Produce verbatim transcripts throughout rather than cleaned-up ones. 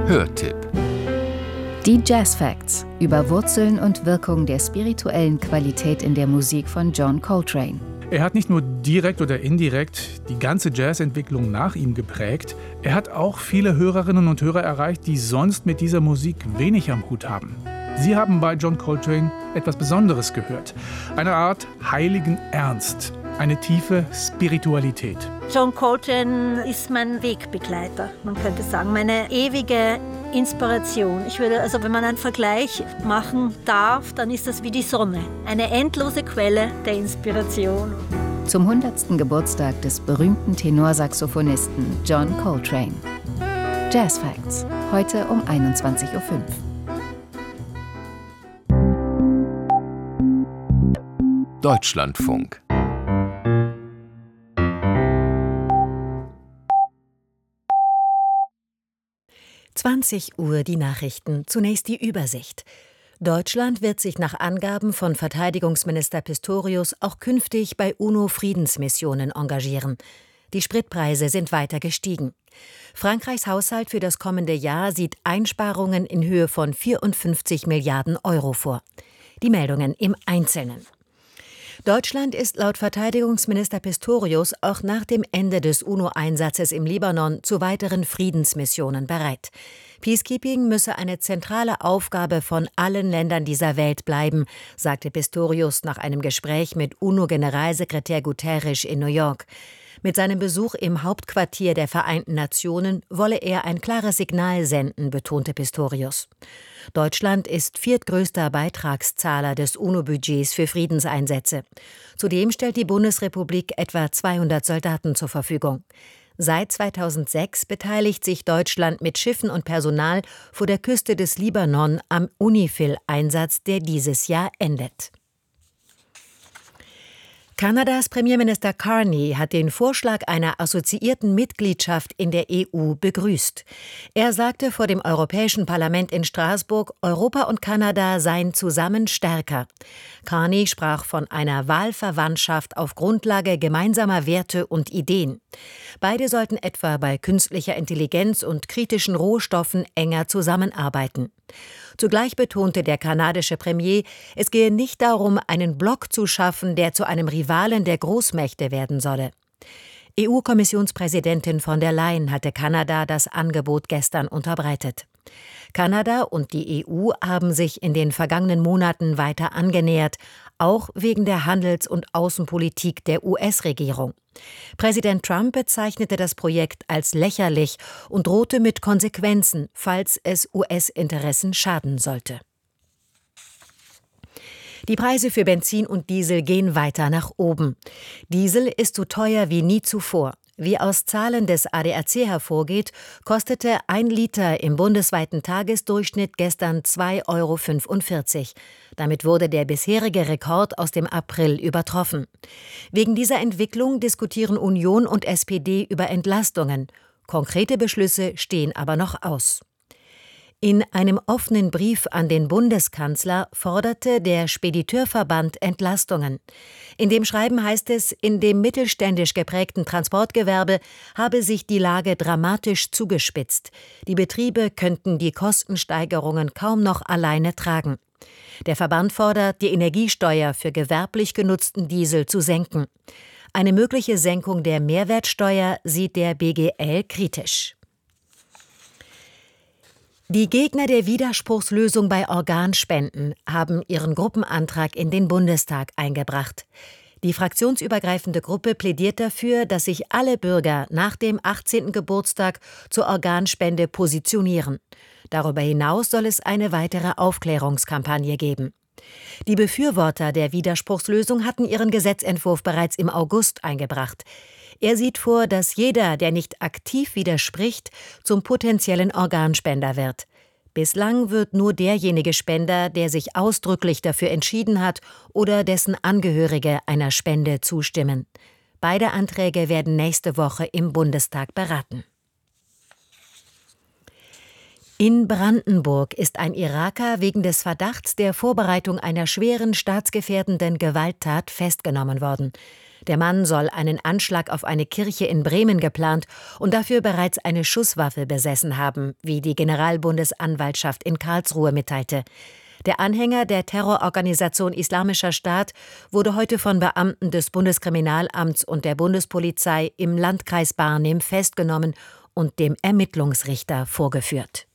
Hörtipp. Die Jazz Facts über Wurzeln und Wirkung der spirituellen Qualität in der Musik von John Coltrane. Er hat nicht nur direkt oder indirekt die ganze Jazzentwicklung nach ihm geprägt, er hat auch viele Hörerinnen und Hörer erreicht, die sonst mit dieser Musik wenig am Hut haben. Sie haben bei John Coltrane etwas Besonderes gehört. Eine Art heiligen Ernst, eine tiefe Spiritualität. John Coltrane ist mein Wegbegleiter, man könnte sagen, meine ewige Inspiration. Ich würde, also wenn man einen Vergleich machen darf, dann ist das wie die Sonne. Eine endlose Quelle der Inspiration. Zum hundertsten Geburtstag des berühmten Tenorsaxophonisten John Coltrane. Jazz Facts, heute um einundzwanzig Uhr fünf. Deutschlandfunk. zwanzig Uhr die Nachrichten. Zunächst die Übersicht. Deutschland wird sich nach Angaben von Verteidigungsminister Pistorius auch künftig bei UNO-Friedensmissionen engagieren. Die Spritpreise sind weiter gestiegen. Frankreichs Haushalt für das kommende Jahr sieht Einsparungen in Höhe von vierundfünfzig Milliarden Euro vor. Die Meldungen im Einzelnen. Deutschland ist laut Verteidigungsminister Pistorius auch nach dem Ende des UNO-Einsatzes im Libanon zu weiteren Friedensmissionen bereit. Peacekeeping müsse eine zentrale Aufgabe von allen Ländern dieser Welt bleiben, sagte Pistorius nach einem Gespräch mit UNO-Generalsekretär Guterres in New York. Mit seinem Besuch im Hauptquartier der Vereinten Nationen wolle er ein klares Signal senden, betonte Pistorius. Deutschland ist viertgrößter Beitragszahler des UNO-Budgets für Friedenseinsätze. Zudem stellt die Bundesrepublik etwa zweihundert Soldaten zur Verfügung. Seit zweitausendsechs beteiligt sich Deutschland mit Schiffen und Personal vor der Küste des Libanon am UNIFIL-Einsatz, der dieses Jahr endet. Kanadas Premierminister Carney hat den Vorschlag einer assoziierten Mitgliedschaft in der E U begrüßt. Er sagte vor dem Europäischen Parlament in Straßburg, Europa und Kanada seien zusammen stärker. Carney sprach von einer Wahlverwandtschaft auf Grundlage gemeinsamer Werte und Ideen. Beide sollten etwa bei künstlicher Intelligenz und kritischen Rohstoffen enger zusammenarbeiten. Zugleich betonte der kanadische Premier, es gehe nicht darum, einen Block zu schaffen, der zu einem Rivalen der Großmächte werden solle. E U-Kommissionspräsidentin von der Leyen hatte Kanada das Angebot gestern unterbreitet. Kanada und die E U haben sich in den vergangenen Monaten weiter angenähert, auch wegen der Handels- und Außenpolitik der U S-Regierung. Präsident Trump bezeichnete das Projekt als lächerlich und drohte mit Konsequenzen, falls es U S-Interessen schaden sollte. Die Preise für Benzin und Diesel gehen weiter nach oben. Diesel ist so teuer wie nie zuvor. Wie aus Zahlen des A D A C hervorgeht, kostete ein Liter im bundesweiten Tagesdurchschnitt gestern zwei Euro fünfundvierzig. Damit wurde der bisherige Rekord aus dem April übertroffen. Wegen dieser Entwicklung diskutieren Union und S P D über Entlastungen. Konkrete Beschlüsse stehen aber noch aus. In einem offenen Brief an den Bundeskanzler forderte der Spediteurverband Entlastungen. In dem Schreiben heißt es, in dem mittelständisch geprägten Transportgewerbe habe sich die Lage dramatisch zugespitzt. Die Betriebe könnten die Kostensteigerungen kaum noch alleine tragen. Der Verband fordert, die Energiesteuer für gewerblich genutzten Diesel zu senken. Eine mögliche Senkung der Mehrwertsteuer sieht der B G L kritisch. Die Gegner der Widerspruchslösung bei Organspenden haben ihren Gruppenantrag in den Bundestag eingebracht. Die fraktionsübergreifende Gruppe plädiert dafür, dass sich alle Bürger nach dem achtzehnten Geburtstag zur Organspende positionieren. Darüber hinaus soll es eine weitere Aufklärungskampagne geben. Die Befürworter der Widerspruchslösung hatten ihren Gesetzentwurf bereits im August eingebracht. Er sieht vor, dass jeder, der nicht aktiv widerspricht, zum potenziellen Organspender wird. Bislang wird nur derjenige Spender, der sich ausdrücklich dafür entschieden hat oder dessen Angehörige einer Spende zustimmen. Beide Anträge werden nächste Woche im Bundestag beraten. In Brandenburg ist ein Iraker wegen des Verdachts der Vorbereitung einer schweren staatsgefährdenden Gewalttat festgenommen worden. Der Mann soll einen Anschlag auf eine Kirche in Bremen geplant und dafür bereits eine Schusswaffe besessen haben, wie die Generalbundesanwaltschaft in Karlsruhe mitteilte. Der Anhänger der Terrororganisation Islamischer Staat wurde heute von Beamten des Bundeskriminalamts und der Bundespolizei im Landkreis Barnim festgenommen und dem Ermittlungsrichter vorgeführt.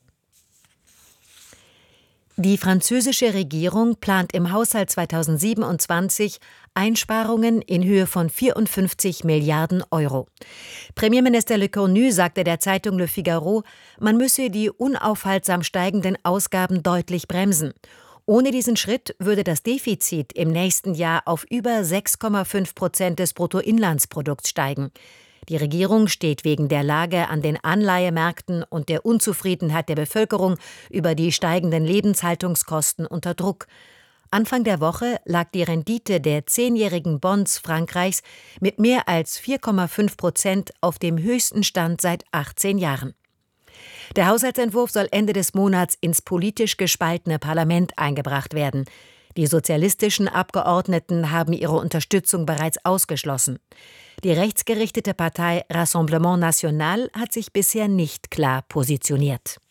Die französische Regierung plant im Haushalt zweitausendsiebenundzwanzig Einsparungen in Höhe von vierundfünfzig Milliarden Euro. Premierminister Lecornu sagte der Zeitung Le Figaro, man müsse die unaufhaltsam steigenden Ausgaben deutlich bremsen. Ohne diesen Schritt würde das Defizit im nächsten Jahr auf über sechs Komma fünf Prozent des Bruttoinlandsprodukts steigen. Die Regierung steht wegen der Lage an den Anleihemärkten und der Unzufriedenheit der Bevölkerung über die steigenden Lebenshaltungskosten unter Druck. Anfang der Woche lag die Rendite der zehnjährigen Bonds Frankreichs mit mehr als vier Komma fünf Prozent auf dem höchsten Stand seit achtzehn Jahren. Der Haushaltsentwurf soll Ende des Monats ins politisch gespaltene Parlament eingebracht werden. Die sozialistischen Abgeordneten haben ihre Unterstützung bereits ausgeschlossen. Die rechtsgerichtete Partei Rassemblement National hat sich bisher nicht klar positioniert.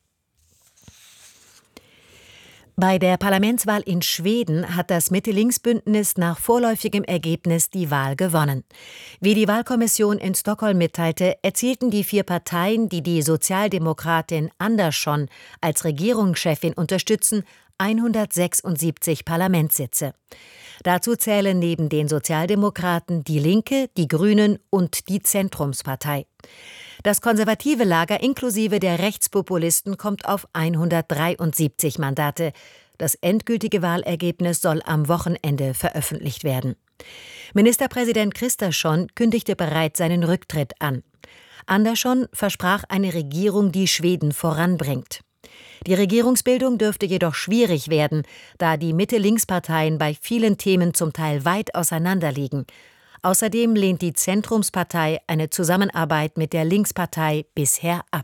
Bei der Parlamentswahl in Schweden hat das Mitte-Links-Bündnis nach vorläufigem Ergebnis die Wahl gewonnen. Wie die Wahlkommission in Stockholm mitteilte, erzielten die vier Parteien, die die Sozialdemokratin Andersson als Regierungschefin unterstützen, hundertsechsundsiebzig Parlamentssitze. Dazu zählen neben den Sozialdemokraten die Linke, die Grünen und die Zentrumspartei. Das konservative Lager inklusive der Rechtspopulisten kommt auf hundertdreiundsiebzig Mandate. Das endgültige Wahlergebnis soll am Wochenende veröffentlicht werden. Ministerpräsident Kristersson kündigte bereits seinen Rücktritt an. Andersson versprach eine Regierung, die Schweden voranbringt. Die Regierungsbildung dürfte jedoch schwierig werden, da die Mitte-Links-Parteien bei vielen Themen zum Teil weit auseinanderliegen. Außerdem lehnt die Zentrumspartei eine Zusammenarbeit mit der Linkspartei bisher ab.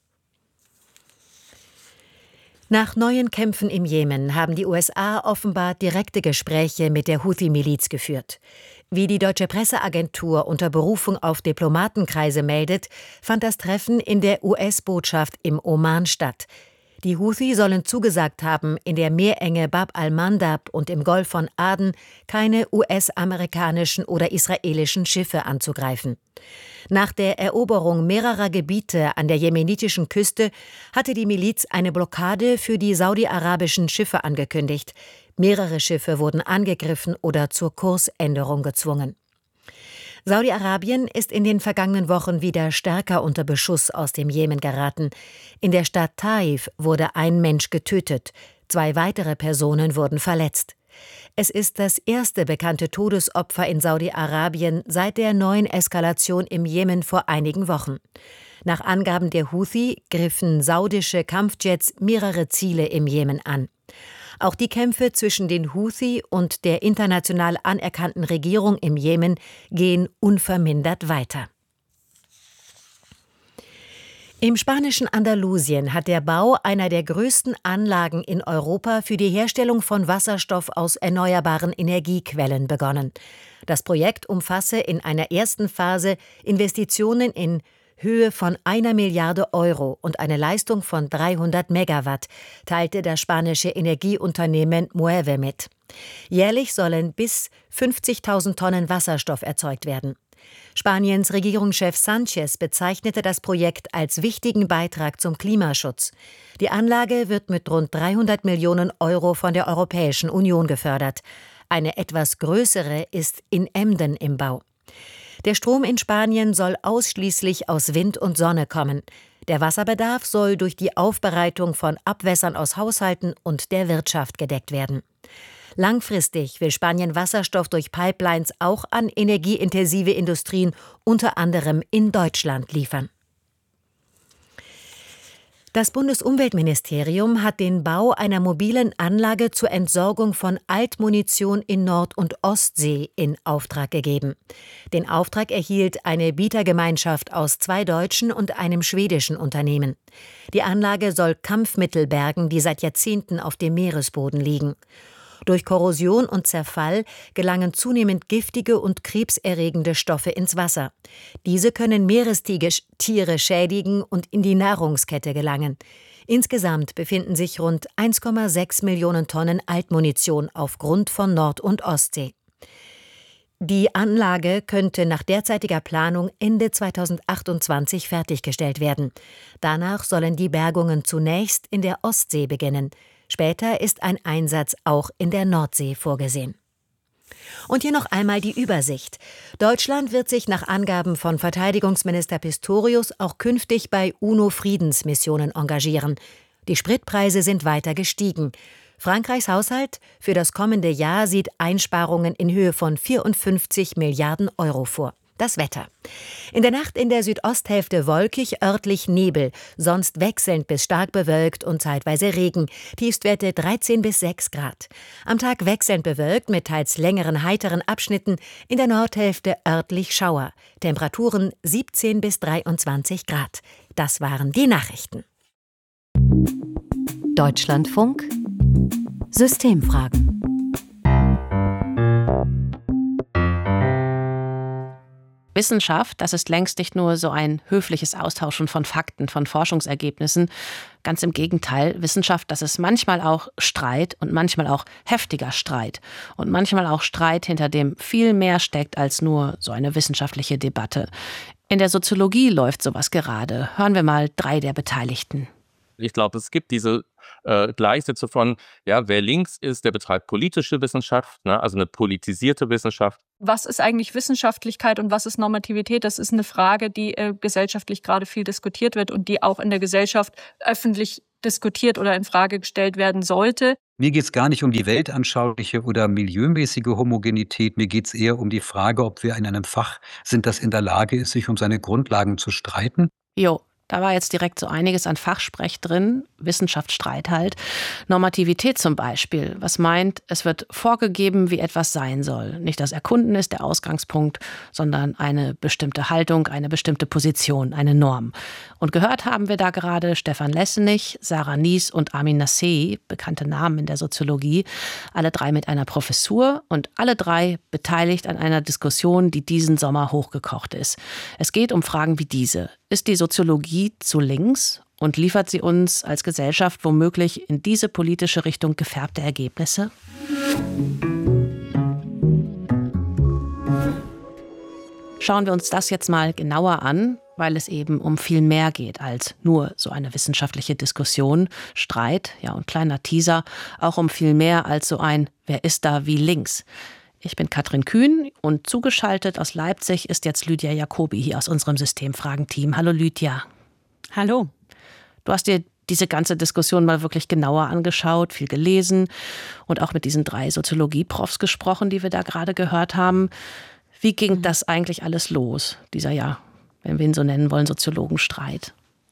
Nach neuen Kämpfen im Jemen haben die U S A offenbar direkte Gespräche mit der Houthi-Miliz geführt. Wie die deutsche Presseagentur unter Berufung auf Diplomatenkreise meldet, fand das Treffen in der U S-Botschaft im Oman statt. Die Houthi sollen zugesagt haben, in der Meerenge Bab al-Mandab und im Golf von Aden keine U S-amerikanischen oder israelischen Schiffe anzugreifen. Nach der Eroberung mehrerer Gebiete an der jemenitischen Küste hatte die Miliz eine Blockade für die saudi-arabischen Schiffe angekündigt. Mehrere Schiffe wurden angegriffen oder zur Kursänderung gezwungen. Saudi-Arabien ist in den vergangenen Wochen wieder stärker unter Beschuss aus dem Jemen geraten. In der Stadt Taif wurde ein Mensch getötet, zwei weitere Personen wurden verletzt. Es ist das erste bekannte Todesopfer in Saudi-Arabien seit der neuen Eskalation im Jemen vor einigen Wochen. Nach Angaben der Houthi griffen saudische Kampfjets mehrere Ziele im Jemen an. Auch die Kämpfe zwischen den Houthi und der international anerkannten Regierung im Jemen gehen unvermindert weiter. Im spanischen Andalusien hat der Bau einer der größten Anlagen in Europa für die Herstellung von Wasserstoff aus erneuerbaren Energiequellen begonnen. Das Projekt umfasse in einer ersten Phase Investitionen in Höhe von einer Milliarde Euro und eine Leistung von dreihundert Megawatt, teilte das spanische Energieunternehmen Moeve mit. Jährlich sollen bis fünfzigtausend Tonnen Wasserstoff erzeugt werden. Spaniens Regierungschef Sánchez bezeichnete das Projekt als wichtigen Beitrag zum Klimaschutz. Die Anlage wird mit rund dreihundert Millionen Euro von der Europäischen Union gefördert. Eine etwas größere ist in Emden im Bau. Der Strom in Spanien soll ausschließlich aus Wind und Sonne kommen. Der Wasserbedarf soll durch die Aufbereitung von Abwässern aus Haushalten und der Wirtschaft gedeckt werden. Langfristig will Spanien Wasserstoff durch Pipelines auch an energieintensive Industrien, unter anderem in Deutschland, liefern. Das Bundesumweltministerium hat den Bau einer mobilen Anlage zur Entsorgung von Altmunition in Nord- und Ostsee in Auftrag gegeben. Den Auftrag erhielt eine Bietergemeinschaft aus zwei deutschen und einem schwedischen Unternehmen. Die Anlage soll Kampfmittel bergen, die seit Jahrzehnten auf dem Meeresboden liegen. Durch Korrosion und Zerfall gelangen zunehmend giftige und krebserregende Stoffe ins Wasser. Diese können Meerestiere schädigen und in die Nahrungskette gelangen. Insgesamt befinden sich rund eins Komma sechs Millionen Tonnen Altmunition auf Grund von Nord- und Ostsee. Die Anlage könnte nach derzeitiger Planung Ende zweitausendachtundzwanzig fertiggestellt werden. Danach sollen die Bergungen zunächst in der Ostsee beginnen. Später ist ein Einsatz auch in der Nordsee vorgesehen. Und hier noch einmal die Übersicht. Deutschland wird sich nach Angaben von Verteidigungsminister Pistorius auch künftig bei UNO-Friedensmissionen engagieren. Die Spritpreise sind weiter gestiegen. Frankreichs Haushalt für das kommende Jahr sieht Einsparungen in Höhe von vierundfünfzig Milliarden Euro vor. Das Wetter. In der Nacht in der Südosthälfte wolkig, örtlich Nebel, sonst wechselnd bis stark bewölkt und zeitweise Regen. Tiefstwerte dreizehn bis sechs Grad. Am Tag wechselnd bewölkt mit teils längeren heiteren Abschnitten, in der Nordhälfte örtlich Schauer. Temperaturen siebzehn bis dreiundzwanzig Grad. Das waren die Nachrichten. Deutschlandfunk Systemfragen. Wissenschaft, das ist längst nicht nur so ein höfliches Austauschen von Fakten, von Forschungsergebnissen. Ganz im Gegenteil, Wissenschaft, das ist manchmal auch Streit und manchmal auch heftiger Streit. Und manchmal auch Streit, hinter dem viel mehr steckt als nur so eine wissenschaftliche Debatte. In der Soziologie läuft sowas gerade. Hören wir mal drei der Beteiligten. Ich glaube, es gibt diese äh, Gleichsätze von, ja, wer links ist, der betreibt politische Wissenschaft, ne, also eine politisierte Wissenschaft. Was ist eigentlich Wissenschaftlichkeit und was ist Normativität? Das ist eine Frage, die äh, gesellschaftlich gerade viel diskutiert wird und die auch in der Gesellschaft öffentlich diskutiert oder in Frage gestellt werden sollte. Mir geht es gar nicht um die weltanschauliche oder milieumäßige Homogenität. Mir geht es eher um die Frage, ob wir in einem Fach sind, das in der Lage ist, sich um seine Grundlagen zu streiten. Jo. Da war jetzt direkt so einiges an Fachsprech drin, Wissenschaftsstreit halt. Normativität zum Beispiel, was meint, es wird vorgegeben, wie etwas sein soll. Nicht das Erkunden ist der Ausgangspunkt, sondern eine bestimmte Haltung, eine bestimmte Position, eine Norm. Und gehört haben wir da gerade Stefan Lessenich, Sarah Nies und Amin Nassei, bekannte Namen in der Soziologie, alle drei mit einer Professur und alle drei beteiligt an einer Diskussion, die diesen Sommer hochgekocht ist. Es geht um Fragen wie diese. Ist die Soziologie zu links und liefert sie uns als Gesellschaft womöglich in diese politische Richtung gefärbte Ergebnisse? Schauen wir uns das jetzt mal genauer an, weil es eben um viel mehr geht als nur so eine wissenschaftliche Diskussion, Streit, ja und kleiner Teaser, auch um viel mehr als so ein Wer ist da wie links. Ich bin Katrin Kühn und zugeschaltet aus Leipzig ist jetzt Lydia Jacobi hier aus unserem Systemfragen-Team. Hallo Lydia. Hallo. Du hast dir diese ganze Diskussion mal wirklich genauer angeschaut, viel gelesen und auch mit diesen drei Soziologie-Profs gesprochen, die wir da gerade gehört haben. Wie ging das eigentlich alles los, dieser, ja, wenn wir ihn so nennen wollen, Soziologenstreit?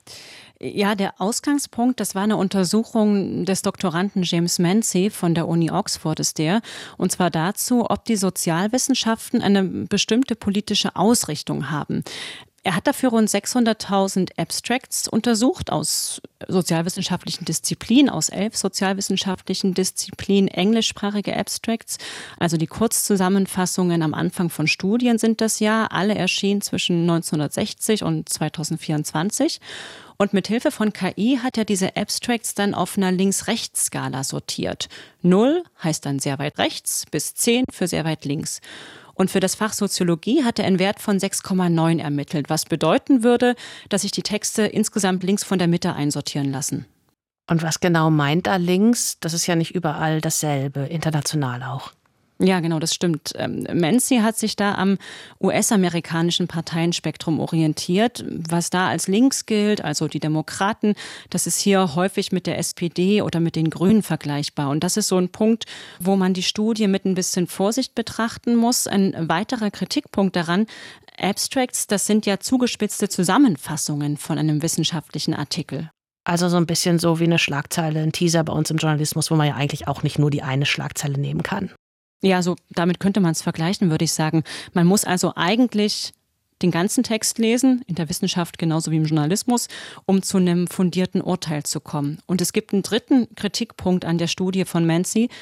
Ja, der Ausgangspunkt, das war eine Untersuchung des Doktoranden James Mancy von der Uni Oxford ist der, und zwar dazu, ob die Sozialwissenschaften eine bestimmte politische Ausrichtung haben. Er hat dafür rund sechshunderttausend Abstracts untersucht aus sozialwissenschaftlichen Disziplinen, aus elf sozialwissenschaftlichen Disziplinen, englischsprachige Abstracts, also die Kurzzusammenfassungen am Anfang von Studien sind das ja, alle erschienen zwischen neunzehnhundertsechzig und zweitausendvierundzwanzig. Und mit Hilfe von K I hat er diese Abstracts dann auf einer Links-Rechts-Skala sortiert. Null heißt dann sehr weit rechts, bis zehn für sehr weit links. Und für das Fach Soziologie hat er einen Wert von sechs Komma neun ermittelt, was bedeuten würde, dass sich die Texte insgesamt links von der Mitte einsortieren lassen. Und was genau meint da links? Das ist ja nicht überall dasselbe, international auch. Ja, genau, das stimmt. Ähm, Mancy hat sich da am U S-amerikanischen Parteienspektrum orientiert. Was da als links gilt, also die Demokraten, das ist hier häufig mit der S P D oder mit den Grünen vergleichbar. Und das ist so ein Punkt, wo man die Studie mit ein bisschen Vorsicht betrachten muss. Ein weiterer Kritikpunkt daran, Abstracts, das sind ja zugespitzte Zusammenfassungen von einem wissenschaftlichen Artikel. Also so ein bisschen so wie eine Schlagzeile, ein Teaser bei uns im Journalismus, wo man ja eigentlich auch nicht nur die eine Schlagzeile nehmen kann. Ja, so damit könnte man es vergleichen, würde ich sagen. Man muss also eigentlich den ganzen Text lesen, in der Wissenschaft genauso wie im Journalismus, um zu einem fundierten Urteil zu kommen. Und es gibt einen dritten Kritikpunkt an der Studie von Mancy.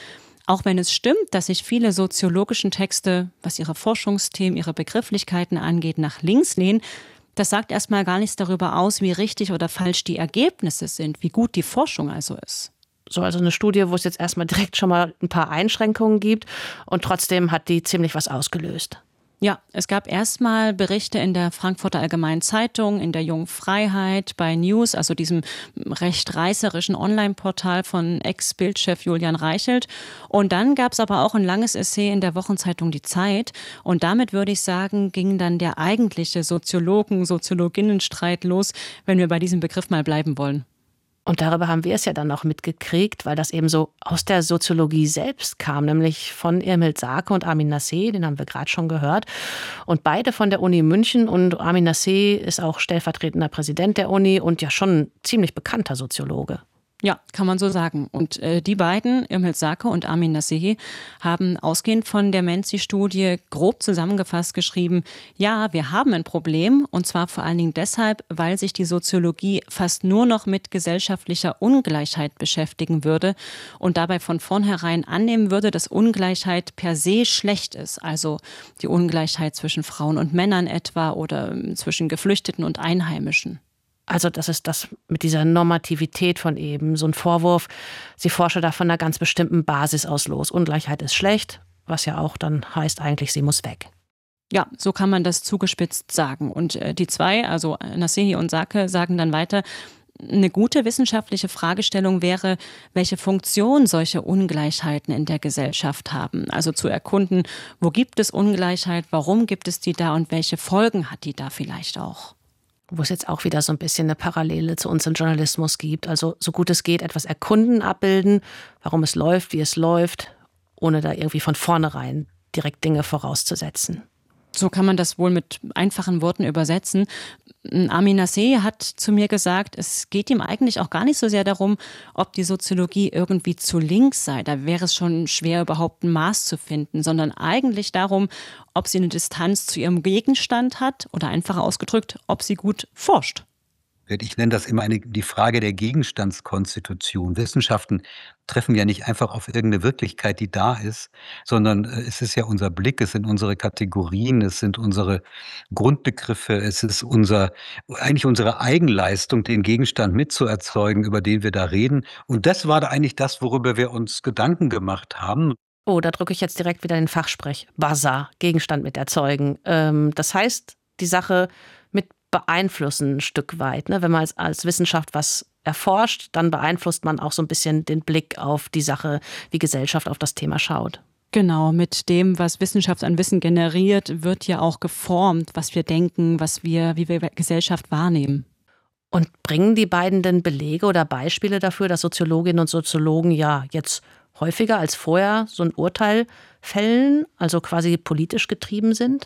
Auch wenn es stimmt, dass sich viele soziologischen Texte, was ihre Forschungsthemen, ihre Begrifflichkeiten angeht, nach links lehnen, das sagt erstmal gar nichts darüber aus, wie richtig oder falsch die Ergebnisse sind, wie gut die Forschung also ist. So, also eine Studie, wo es jetzt erstmal direkt schon mal ein paar Einschränkungen gibt und trotzdem hat die ziemlich was ausgelöst. Ja, es gab erstmal Berichte in der Frankfurter Allgemeinen Zeitung, in der Jungen Freiheit, bei News, also diesem recht reißerischen Online-Portal von Ex-Bildchef Julian Reichelt. Und dann gab es aber auch ein langes Essay in der Wochenzeitung Die Zeit. Und damit würde ich sagen, ging dann der eigentliche Soziologen-, Soziologinnenstreit los, wenn wir bei diesem Begriff mal bleiben wollen. Und darüber haben wir es ja dann noch mitgekriegt, weil das eben so aus der Soziologie selbst kam, nämlich von Irmhild Sake und Armin Nassé, den haben wir gerade schon gehört. Und beide von der Uni München, und Armin Nassé ist auch stellvertretender Präsident der Uni und ja schon ein ziemlich bekannter Soziologe. Ja, kann man so sagen. Und äh, die beiden, Irmhild Sake und Armin Nassé, haben ausgehend von der Menzi-Studie grob zusammengefasst geschrieben, ja, wir haben ein Problem, und zwar vor allen Dingen deshalb, weil sich die Soziologie fast nur noch mit gesellschaftlicher Ungleichheit beschäftigen würde und dabei von vornherein annehmen würde, dass Ungleichheit per se schlecht ist. Also die Ungleichheit zwischen Frauen und Männern etwa oder zwischen Geflüchteten und Einheimischen. Also das ist das mit dieser Normativität von eben, so ein Vorwurf, sie forsche da von einer ganz bestimmten Basis aus los. Ungleichheit ist schlecht, was ja auch dann heißt eigentlich, sie muss weg. Ja, so kann man das zugespitzt sagen. Und äh, die zwei, also Nassé und Sake, sagen dann weiter, eine gute wissenschaftliche Fragestellung wäre, welche Funktion solche Ungleichheiten in der Gesellschaft haben. Also zu erkunden, wo gibt es Ungleichheit, warum gibt es die da und welche Folgen hat die da vielleicht auch. Wo es jetzt auch wieder so ein bisschen eine Parallele zu uns im Journalismus gibt. Also so gut es geht, etwas erkunden, abbilden, warum es läuft, wie es läuft, ohne da irgendwie von vornherein direkt Dinge vorauszusetzen. So kann man das wohl mit einfachen Worten übersetzen. Armin Nassé hat zu mir gesagt, es geht ihm eigentlich auch gar nicht so sehr darum, ob die Soziologie irgendwie zu links sei. Da wäre es schon schwer, überhaupt ein Maß zu finden, sondern eigentlich darum, ob sie eine Distanz zu ihrem Gegenstand hat oder einfacher ausgedrückt, ob sie gut forscht. Ich nenne das immer eine, die Frage der Gegenstandskonstitution. Wissenschaften treffen ja nicht einfach auf irgendeine Wirklichkeit, die da ist, sondern es ist ja unser Blick, es sind unsere Kategorien, es sind unsere Grundbegriffe, es ist unser, eigentlich unsere Eigenleistung, den Gegenstand mitzuerzeugen, über den wir da reden. Und das war da eigentlich das, worüber wir uns Gedanken gemacht haben. Oh, da drücke ich jetzt direkt wieder den Fachsprech. Bazar, Gegenstand mit erzeugen. Ähm, das heißt, die Sache mit beeinflussen ein Stück weit. Ne? Wenn man als, als Wissenschaft was erforscht, dann beeinflusst man auch so ein bisschen den Blick auf die Sache, wie Gesellschaft auf das Thema schaut. Genau, mit dem, was Wissenschaft an Wissen generiert, wird ja auch geformt, was wir denken, was wir, wie wir Gesellschaft wahrnehmen. Und bringen die beiden denn Belege oder Beispiele dafür, dass Soziologinnen und Soziologen ja jetzt häufiger als vorher so ein Urteil fällen, also quasi politisch getrieben sind?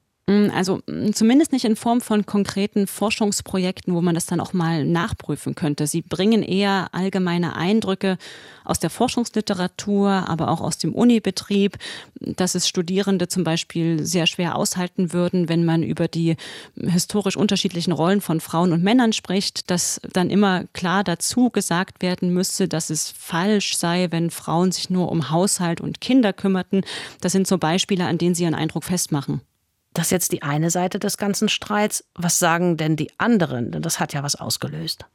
Also zumindest nicht in Form von konkreten Forschungsprojekten, wo man das dann auch mal nachprüfen könnte. Sie bringen eher allgemeine Eindrücke aus der Forschungsliteratur, aber auch aus dem Unibetrieb, dass es Studierende zum Beispiel sehr schwer aushalten würden, wenn man über die historisch unterschiedlichen Rollen von Frauen und Männern spricht, dass dann immer klar dazu gesagt werden müsste, dass es falsch sei, wenn Frauen sich nur um Haushalt und Kinder kümmerten. Das sind so Beispiele, an denen sie ihren Eindruck festmachen. Das ist jetzt die eine Seite des ganzen Streits. Was sagen denn die anderen? Denn das hat ja was ausgelöst.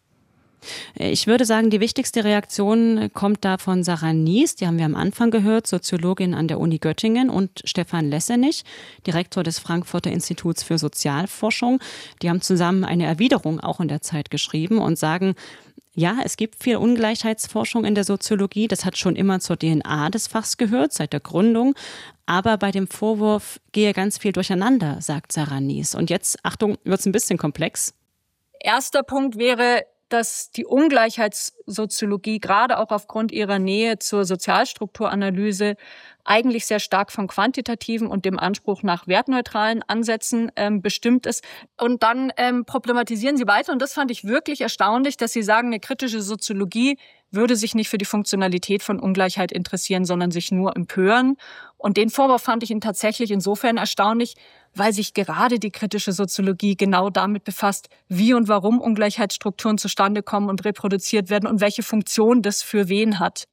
Ich würde sagen, die wichtigste Reaktion kommt da von Sarah Nies, die haben wir am Anfang gehört, Soziologin an der Uni Göttingen, und Stefan Lessenich, Direktor des Frankfurter Instituts für Sozialforschung. Die haben zusammen eine Erwiderung auch in der Zeit geschrieben und sagen, ja, es gibt viel Ungleichheitsforschung in der Soziologie. Das hat schon immer zur D N A des Fachs gehört, seit der Gründung. Aber bei dem Vorwurf gehe ganz viel durcheinander, sagt Sarah Nies. Und jetzt, Achtung, wird es ein bisschen komplex. Erster Punkt wäre, dass die Ungleichheitssoziologie gerade auch aufgrund ihrer Nähe zur Sozialstrukturanalyse eigentlich sehr stark von quantitativen und dem Anspruch nach wertneutralen Ansätzen ähm, bestimmt ist. Und dann ähm, problematisieren sie weiter, und das fand ich wirklich erstaunlich, dass sie sagen, eine kritische Soziologie würde sich nicht für die Funktionalität von Ungleichheit interessieren, sondern sich nur empören. Und den Vorwurf fand ich ihn tatsächlich insofern erstaunlich, weil sich gerade die kritische Soziologie genau damit befasst, wie und warum Ungleichheitsstrukturen zustande kommen und reproduziert werden und welche Funktion das für wen hat.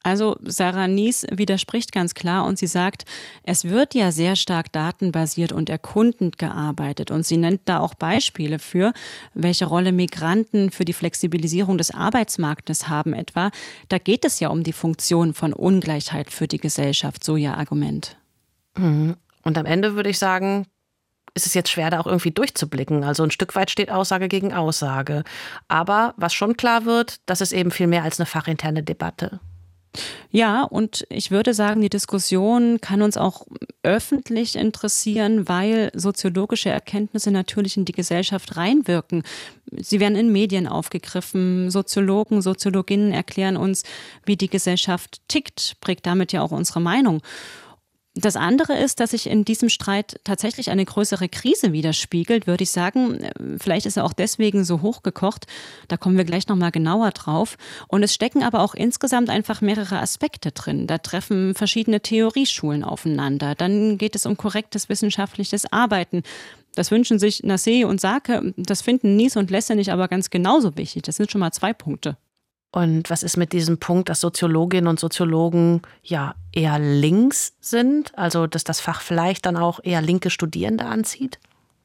Also Sarah Nies widerspricht ganz klar und sie sagt, es wird ja sehr stark datenbasiert und erkundend gearbeitet. Und sie nennt da auch Beispiele für, welche Rolle Migranten für die Flexibilisierung des Arbeitsmarktes haben etwa. Da geht es ja um die Funktion von Ungleichheit für die Gesellschaft, so ihr Argument. Und am Ende würde ich sagen, ist es jetzt schwer, da auch irgendwie durchzublicken. Also ein Stück weit steht Aussage gegen Aussage. Aber was schon klar wird, das ist eben viel mehr als eine fachinterne Debatte. Ja, und ich würde sagen, die Diskussion kann uns auch öffentlich interessieren, weil soziologische Erkenntnisse natürlich in die Gesellschaft reinwirken. Sie werden in Medien aufgegriffen. Soziologen, Soziologinnen erklären uns, wie die Gesellschaft tickt, prägt damit ja auch unsere Meinung. Das andere ist, dass sich in diesem Streit tatsächlich eine größere Krise widerspiegelt, würde ich sagen. Vielleicht ist er auch deswegen so hochgekocht. Da kommen wir gleich nochmal genauer drauf. Und es stecken aber auch insgesamt einfach mehrere Aspekte drin. Da treffen verschiedene Theorieschulen aufeinander. Dann geht es um korrektes wissenschaftliches Arbeiten. Das wünschen sich Nassé und Sake. Das finden Nies und Lessenich aber ganz genauso wichtig. Das sind schon mal zwei Punkte. Und was ist mit diesem Punkt, dass Soziologinnen und Soziologen ja eher links sind? Also dass das Fach vielleicht dann auch eher linke Studierende anzieht?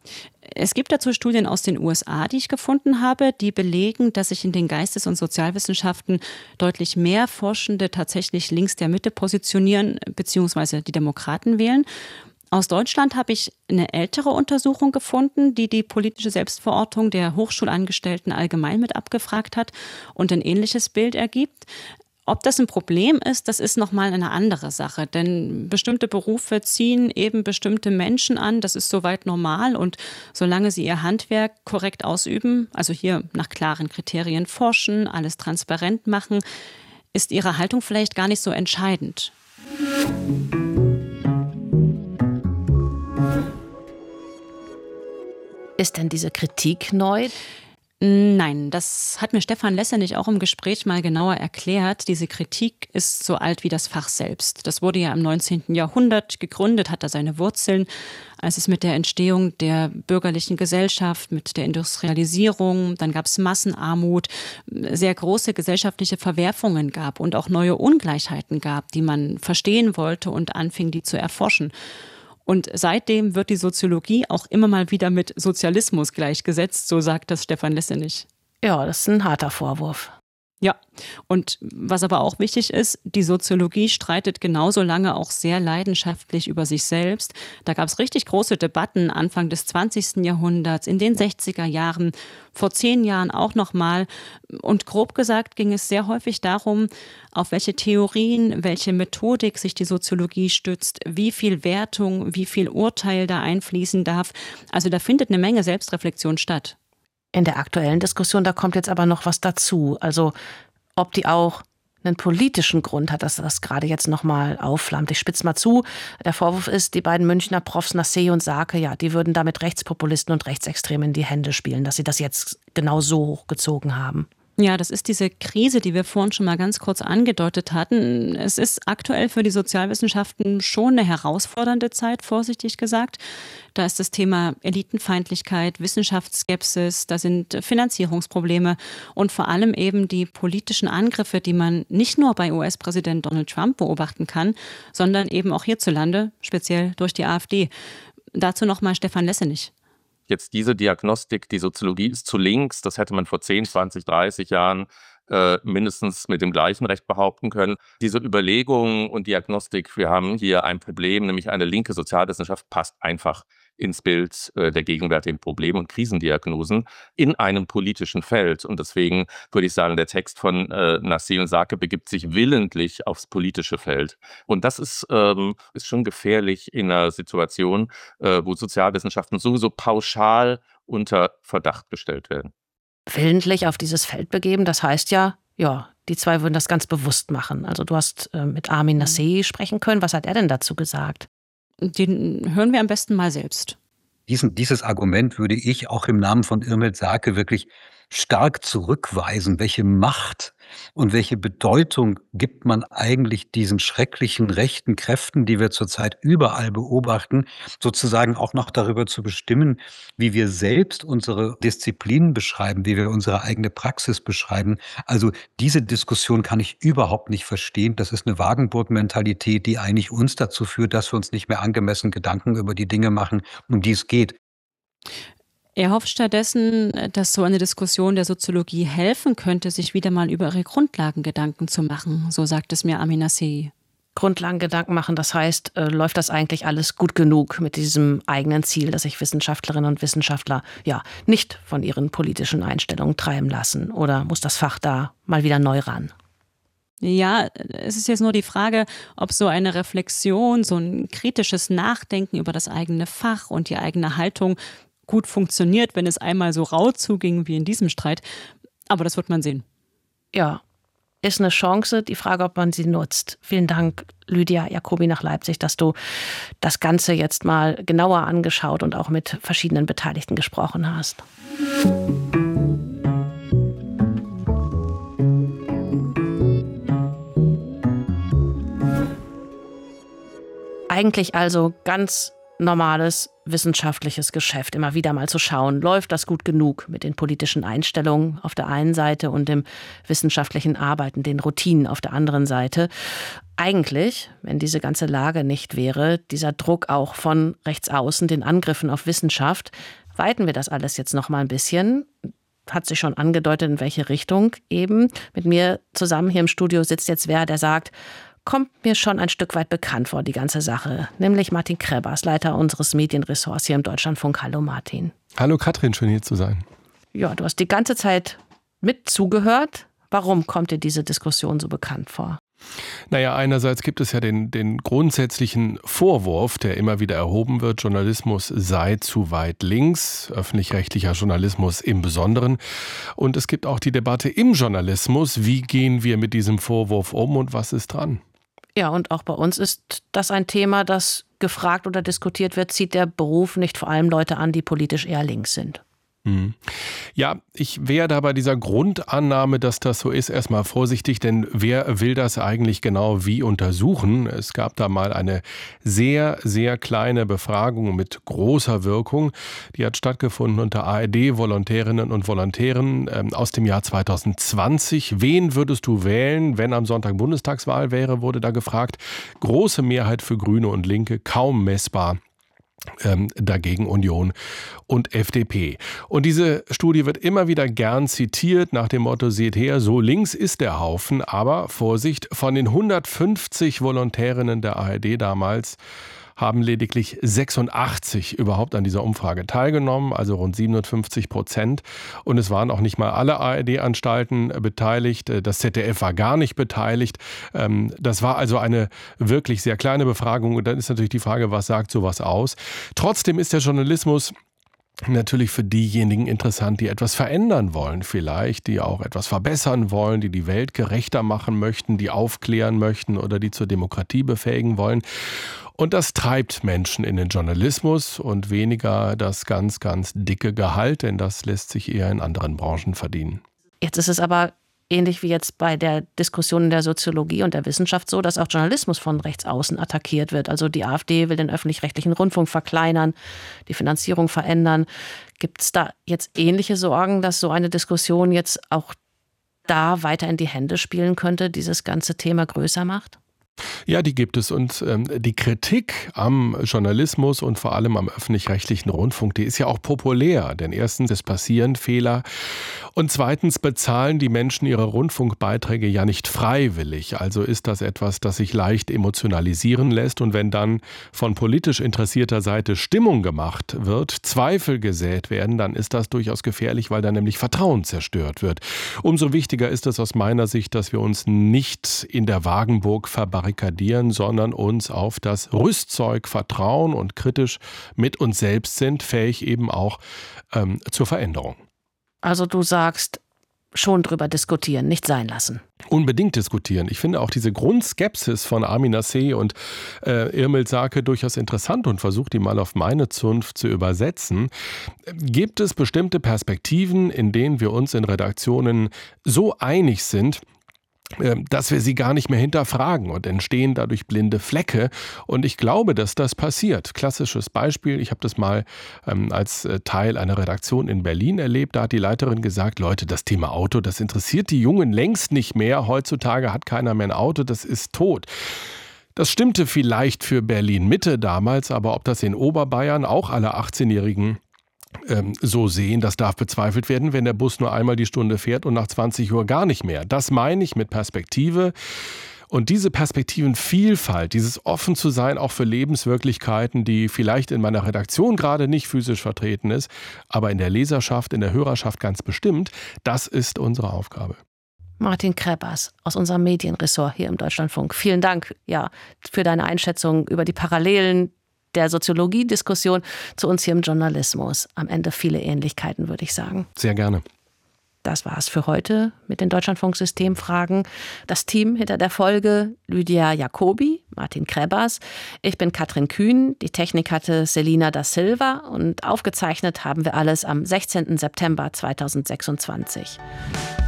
Es gibt dazu Studien aus den U S A, die ich gefunden habe, die belegen, dass sich in den Geistes- und Sozialwissenschaften deutlich mehr Forschende tatsächlich links der Mitte positionieren, beziehungsweise die Demokraten wählen. Aus Deutschland habe ich eine ältere Untersuchung gefunden, die die politische Selbstverortung der Hochschulangestellten allgemein mit abgefragt hat und ein ähnliches Bild ergibt. Ob das ein Problem ist, das ist nochmal eine andere Sache, denn bestimmte Berufe ziehen eben bestimmte Menschen an, das ist soweit normal und solange sie ihr Handwerk korrekt ausüben, also hier nach klaren Kriterien forschen, alles transparent machen, ist ihre Haltung vielleicht gar nicht so entscheidend. Ist denn diese Kritik neu? Nein, das hat mir Stefan Lessenich auch im Gespräch mal genauer erklärt. Diese Kritik ist so alt wie das Fach selbst. Das wurde ja im neunzehnten Jahrhundert gegründet, hat da seine Wurzeln, als es mit der Entstehung der bürgerlichen Gesellschaft, mit der Industrialisierung, dann gab es Massenarmut, sehr große gesellschaftliche Verwerfungen gab und auch neue Ungleichheiten gab, die man verstehen wollte und anfing, die zu erforschen. Und seitdem wird die Soziologie auch immer mal wieder mit Sozialismus gleichgesetzt, so sagt das Stefan Lessenich. Ja, das ist ein harter Vorwurf. Ja, und was aber auch wichtig ist, die Soziologie streitet genauso lange auch sehr leidenschaftlich über sich selbst. Da gab es richtig große Debatten Anfang des zwanzigsten Jahrhunderts, in den sechziger Jahren, vor zehn Jahren auch nochmal. Und grob gesagt ging es sehr häufig darum, auf welche Theorien, welche Methodik sich die Soziologie stützt, wie viel Wertung, wie viel Urteil da einfließen darf. Also da findet eine Menge Selbstreflexion statt. In der aktuellen Diskussion, da kommt jetzt aber noch was dazu. Also ob die auch einen politischen Grund hat, dass das gerade jetzt nochmal aufflammt. Ich spitze mal zu. Der Vorwurf ist, die beiden Münchner Profs Nassé und Sake, ja, die würden damit Rechtspopulisten und Rechtsextremen in die Hände spielen, dass sie das jetzt genau so hochgezogen haben. Ja, das ist diese Krise, die wir vorhin schon mal ganz kurz angedeutet hatten. Es ist aktuell für die Sozialwissenschaften schon eine herausfordernde Zeit, vorsichtig gesagt. Da ist das Thema Elitenfeindlichkeit, Wissenschaftsskepsis, da sind Finanzierungsprobleme und vor allem eben die politischen Angriffe, die man nicht nur bei U S-Präsident Donald Trump beobachten kann, sondern eben auch hierzulande, speziell durch die AfD. Dazu nochmal Stefan Lessenich. Jetzt diese Diagnostik, die Soziologie ist zu links, das hätte man vor zehn, zwanzig, dreißig Jahren äh, mindestens mit dem gleichen Recht behaupten können. Diese Überlegungen und Diagnostik, wir haben hier ein Problem, nämlich eine linke Sozialwissenschaft passt einfach ins Bild äh, der gegenwärtigen Probleme und Krisendiagnosen in einem politischen Feld. Und deswegen würde ich sagen, der Text von äh, Nassé und Sake begibt sich willentlich aufs politische Feld. Und das ist, ähm, ist schon gefährlich in einer Situation, äh, wo Sozialwissenschaften sowieso pauschal unter Verdacht gestellt werden. Willentlich auf dieses Feld begeben, das heißt ja, ja, die zwei würden das ganz bewusst machen. Also du hast äh, mit Armin Nassé sprechen können. Was hat er denn dazu gesagt? Den hören wir am besten mal selbst. Diesen, dieses Argument würde ich auch im Namen von Irmel Sake wirklich stark zurückweisen, welche Macht und welche Bedeutung gibt man eigentlich diesen schrecklichen rechten Kräften, die wir zurzeit überall beobachten, sozusagen auch noch darüber zu bestimmen, wie wir selbst unsere Disziplinen beschreiben, wie wir unsere eigene Praxis beschreiben. Also diese Diskussion kann ich überhaupt nicht verstehen. Das ist eine Wagenburg-Mentalität, die eigentlich uns dazu führt, dass wir uns nicht mehr angemessen Gedanken über die Dinge machen, um die es geht. Er hofft stattdessen, dass so eine Diskussion der Soziologie helfen könnte, sich wieder mal über ihre Grundlagen Gedanken zu machen. So sagt es mir Amina Sehi. Grundlagengedanken machen, das heißt, äh, läuft das eigentlich alles gut genug mit diesem eigenen Ziel, dass sich Wissenschaftlerinnen und Wissenschaftler ja nicht von ihren politischen Einstellungen treiben lassen? Oder muss das Fach da mal wieder neu ran? Ja, es ist jetzt nur die Frage, ob so eine Reflexion, so ein kritisches Nachdenken über das eigene Fach und die eigene Haltung gut funktioniert, wenn es einmal so rau zuging wie in diesem Streit. Aber das wird man sehen. Ja, ist eine Chance. Die Frage, ob man sie nutzt. Vielen Dank, Lydia Jacobi nach Leipzig, dass du das Ganze jetzt mal genauer angeschaut und auch mit verschiedenen Beteiligten gesprochen hast. Eigentlich also ganz normales wissenschaftliches Geschäft, immer wieder mal zu schauen, läuft das gut genug mit den politischen Einstellungen auf der einen Seite und dem wissenschaftlichen Arbeiten, den Routinen auf der anderen Seite. Eigentlich, wenn diese ganze Lage nicht wäre, dieser Druck auch von rechts außen, den Angriffen auf Wissenschaft, weiten wir das alles jetzt noch mal ein bisschen. Hat sich schon angedeutet, in welche Richtung eben. Mit mir zusammen hier im Studio sitzt jetzt wer, der sagt, kommt mir schon ein Stück weit bekannt vor, die ganze Sache. Nämlich Martin Krebers, Leiter unseres Medienressorts hier im Deutschlandfunk. Hallo Martin. Hallo Katrin, schön hier zu sein. Ja, du hast die ganze Zeit mit zugehört. Warum kommt dir diese Diskussion so bekannt vor? Naja, einerseits gibt es ja den, den grundsätzlichen Vorwurf, der immer wieder erhoben wird, Journalismus sei zu weit links, öffentlich-rechtlicher Journalismus im Besonderen. Und es gibt auch die Debatte im Journalismus, wie gehen wir mit diesem Vorwurf um und was ist dran? Ja, und auch bei uns ist das ein Thema, das gefragt oder diskutiert wird, zieht der Beruf nicht vor allem Leute an, die politisch eher links sind? Ja, ich wäre da bei dieser Grundannahme, dass das so ist, erstmal vorsichtig, denn wer will das eigentlich genau wie untersuchen? Es gab da mal eine sehr, sehr kleine Befragung mit großer Wirkung. Die hat stattgefunden unter A R D-Volontärinnen und Volontären ähm, aus dem Jahr zweitausendzwanzig. Wen würdest du wählen, wenn am Sonntag Bundestagswahl wäre, wurde da gefragt. Große Mehrheit für Grüne und Linke, kaum messbar. Ähm, dagegen Union und F D P. Und diese Studie wird immer wieder gern zitiert nach dem Motto, seht her, so links ist der Haufen. Aber Vorsicht, von den hundertfünfzig Volontärinnen der A R D damals haben lediglich sechsundachtzig überhaupt an dieser Umfrage teilgenommen, also rund siebenundfünfzig Prozent. Und es waren auch nicht mal alle A R D-Anstalten beteiligt. Das Z D F war gar nicht beteiligt. Das war also eine wirklich sehr kleine Befragung. Und dann ist natürlich die Frage, was sagt sowas aus? Trotzdem ist der Journalismus natürlich für diejenigen interessant, die etwas verändern wollen vielleicht, die auch etwas verbessern wollen, die die Welt gerechter machen möchten, die aufklären möchten oder die zur Demokratie befähigen wollen. Und das treibt Menschen in den Journalismus und weniger das ganz, ganz dicke Gehalt, denn das lässt sich eher in anderen Branchen verdienen. Jetzt ist es aber ähnlich wie jetzt bei der Diskussion in der Soziologie und der Wissenschaft so, dass auch Journalismus von rechts außen attackiert wird. Also die AfD will den öffentlich-rechtlichen Rundfunk verkleinern, die Finanzierung verändern. Gibt es da jetzt ähnliche Sorgen, dass so eine Diskussion jetzt auch da weiter in die Hände spielen könnte, dieses ganze Thema größer macht? Ja, die gibt es. Und ähm, die Kritik am Journalismus und vor allem am öffentlich-rechtlichen Rundfunk, die ist ja auch populär. Denn erstens, es passieren Fehler. Und zweitens bezahlen die Menschen ihre Rundfunkbeiträge ja nicht freiwillig. Also ist das etwas, das sich leicht emotionalisieren lässt. Und wenn dann von politisch interessierter Seite Stimmung gemacht wird, Zweifel gesät werden, dann ist das durchaus gefährlich, weil dann nämlich Vertrauen zerstört wird. Umso wichtiger ist es aus meiner Sicht, dass wir uns nicht in der Wagenburg verbarrikadieren, sondern uns auf das Rüstzeug vertrauen und kritisch mit uns selbst sind, fähig eben auch ähm, zur Veränderung. Also du sagst, schon drüber diskutieren, nicht sein lassen. Unbedingt diskutieren. Ich finde auch diese Grundskepsis von Armin Nassé und äh, Irmel Sarke durchaus interessant und versuche die mal auf meine Zunft zu übersetzen. Gibt es bestimmte Perspektiven, in denen wir uns in Redaktionen so einig sind, dass wir sie gar nicht mehr hinterfragen und entstehen dadurch blinde Flecke. Und ich glaube, dass das passiert. Klassisches Beispiel, ich habe das mal ähm, als Teil einer Redaktion in Berlin erlebt. Da hat die Leiterin gesagt, Leute, das Thema Auto, das interessiert die Jungen längst nicht mehr. Heutzutage hat keiner mehr ein Auto, das ist tot. Das stimmte vielleicht für Berlin-Mitte damals, aber ob das in Oberbayern auch alle achtzehnjährigen so sehen, das darf bezweifelt werden, wenn der Bus nur einmal die Stunde fährt und nach zwanzig Uhr gar nicht mehr. Das meine ich mit Perspektive. Und diese Perspektivenvielfalt, dieses offen zu sein, auch für Lebenswirklichkeiten, die vielleicht in meiner Redaktion gerade nicht physisch vertreten ist, aber in der Leserschaft, in der Hörerschaft ganz bestimmt, das ist unsere Aufgabe. Martin Krebbers aus unserem Medienressort hier im Deutschlandfunk. Vielen Dank ja, für deine Einschätzung über die Parallelen der Soziologie-Diskussion zu uns hier im Journalismus. Am Ende viele Ähnlichkeiten, würde ich sagen. Sehr gerne. Das war's für heute mit den Deutschlandfunk-Systemfragen. Das Team hinter der Folge: Lydia Jacobi, Martin Krebbers. Ich bin Katrin Kühn. Die Technik hatte Selina da Silva. Und aufgezeichnet haben wir alles am sechzehnten September zweitausendsechsundzwanzig.